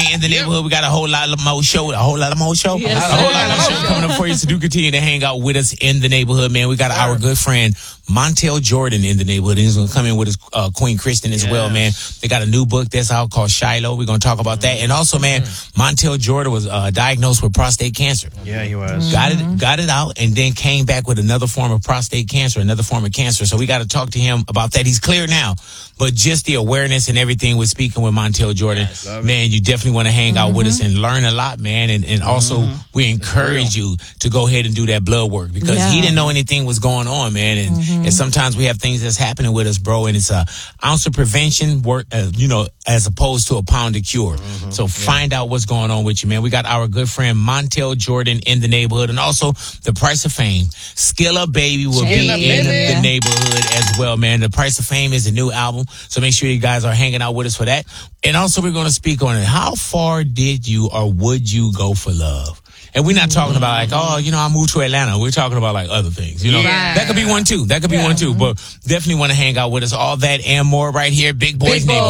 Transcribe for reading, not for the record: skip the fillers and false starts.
man, in the neighborhood. We got a whole lot more show. Yes, a whole lot more show coming up for you. So do continue to hang out with us in the neighborhood, man. We got our good friend Montel Jordan in the neighborhood. He's going to come in with his Queen Kristen as well, man. They got a new book that's out called Shiloh. We're going to talk about that. And also, man, Montel Jordan was diagnosed with prostate cancer. Yeah, he was. Got it out, and then came back with another form of prostate cancer, another form of cancer. So we got to talk to him about that. He's clear now, but just the awareness and everything with speaking with Montel Jordan, man, you definitely want to hang out with us and learn a lot, man. And also, we encourage you to go ahead and do that blood work because he didn't know anything was going on, man. And sometimes we have things that's happening with us, bro, and it's a ounce of prevention work, as opposed to a pound of cure. So find out what's going on with you, man. We got our good friend Montel Jordan in the neighborhood, and also the Price of Fame. Skilla Baby will be in the neighborhood as well, man. The Price of Fame is a new album, so make sure you guys are hanging out with us for that. And also, we're going to speak on it. How far did you or would you go for love? And we're not talking about I moved to Atlanta. We're talking about like other things, That could be one too. But definitely want to hang out with us. All that and more right here. Big Boys Neighborhood.